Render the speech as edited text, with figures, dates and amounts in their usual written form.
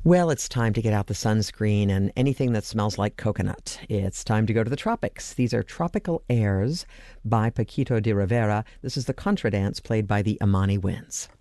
Well, it's time to get out the sunscreen and anything that smells like coconut. It's time to go to the tropics. These are Tropical Airs by Paquito de Rivera. This is the contra dance played by the Amani Winds.